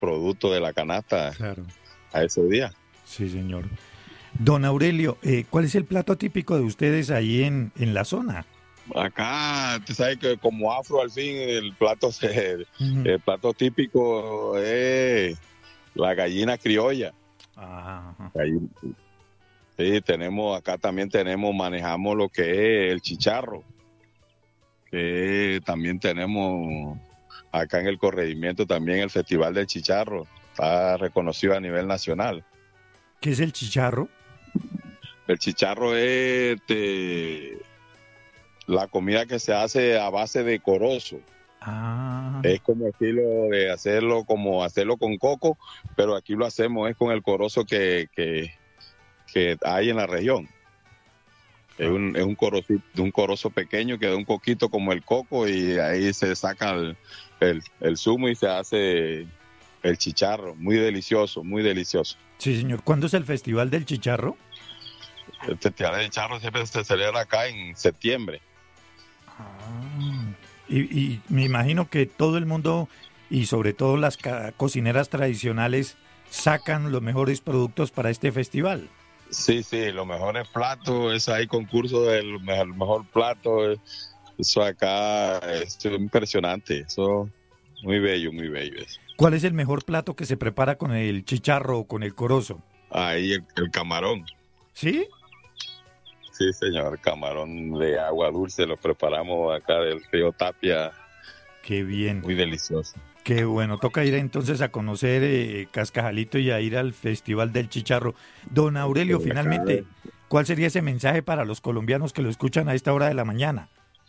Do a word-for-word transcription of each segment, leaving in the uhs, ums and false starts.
producto de la canasta Claro. a ese día. Sí, señor. Don Aurelio, eh, ¿cuál es el plato típico de ustedes ahí en, en la zona? Acá, tú sabes que como afro al fin, el plato, se- Ujú. el plato típico es la gallina criolla. Ajá. Gallina- Sí, tenemos, acá también tenemos, manejamos lo que es el chicharro, que también tenemos acá en el corregimiento también el Festival del Chicharro, está reconocido a nivel nacional. ¿Qué es el chicharro? El chicharro es este, la comida que se hace a base de corozo. Ah, Es como estilo de hacerlo, como hacerlo con coco, pero aquí lo hacemos es con el corozo que, que, que hay en la región. Es ah, un, es un corozo, un corozo pequeño que da un coquito como el coco y ahí se saca el, el, el zumo y se hace el chicharro. Muy delicioso, muy delicioso. sí, señor. ¿Cuándo es el Festival del Chicharro? El festival de chicharro siempre se celebra acá en septiembre. Ah, y, y me imagino que todo el mundo y sobre todo las ca- cocineras tradicionales sacan los mejores productos para este festival. Sí, sí, los mejores platos, es hay concurso del mejor, mejor plato. Eso acá es impresionante, eso muy bello, muy bello. Eso. ¿Cuál es el mejor plato que se prepara con el chicharro o con el corozo? Ahí el, el camarón, ¿Sí? sí señor, camarón de agua dulce, lo preparamos acá del río Tapia, Qué bien, muy delicioso. qué bueno. Toca ir entonces a conocer eh, Cascajalito y a ir al Festival del Chicharro. Don Aurelio, Acá, finalmente, ¿cuál sería ese mensaje para los colombianos que lo escuchan a esta hora de la mañana?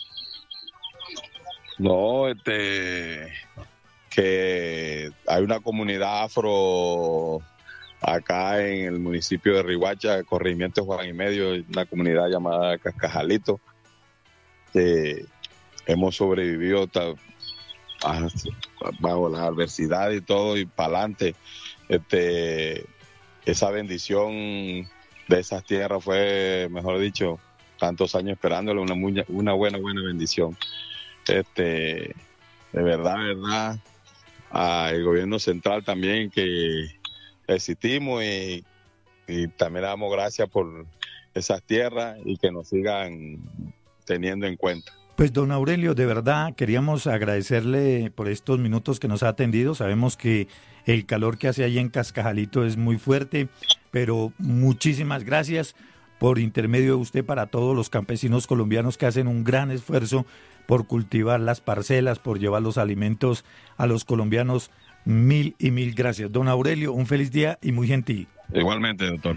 no, este, que hay una comunidad afro acá en el municipio de Riohacha, corregimiento Juan y Medio, una comunidad llamada Cascajalito, que hemos sobrevivido ta- a- bajo las adversidades y todo y para adelante. Este, esa bendición de esas tierras fue, mejor dicho, tantos años esperándole, una, muy- una buena, buena bendición. Este, de verdad, de verdad, al gobierno central también que existimos y, y también le damos gracias por esas tierras y que nos sigan teniendo en cuenta. Pues don Aurelio, de verdad queríamos agradecerle por estos minutos que nos ha atendido. Sabemos que el calor que hace ahí en Cascajalito es muy fuerte, pero muchísimas gracias por intermedio de usted para todos los campesinos colombianos que hacen un gran esfuerzo por cultivar las parcelas, por llevar los alimentos a los colombianos. Mil y mil gracias. Don Aurelio, un feliz día y muy gentil. Igualmente, doctor.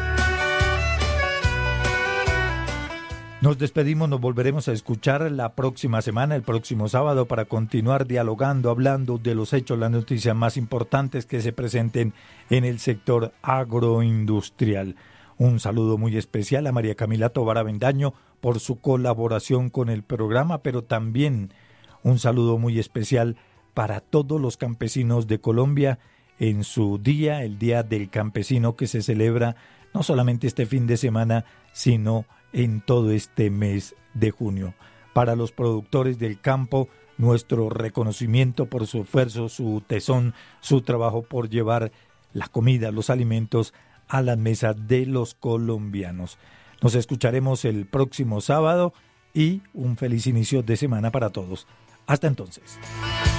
Nos despedimos, nos volveremos a escuchar la próxima semana, el próximo sábado, para continuar dialogando, hablando de los hechos, las noticias más importantes que se presenten en el sector agroindustrial. Un saludo muy especial a María Camila Tovar Avendaño por su colaboración con el programa, pero también un saludo muy especial para todos los campesinos de Colombia en su día, el Día del Campesino, que se celebra no solamente este fin de semana, sino en todo este mes de junio. Para los productores del campo, nuestro reconocimiento por su esfuerzo, su tesón, su trabajo por llevar la comida, los alimentos a la mesa de los colombianos. Nos escucharemos el próximo sábado y un feliz inicio de semana para todos. Hasta entonces.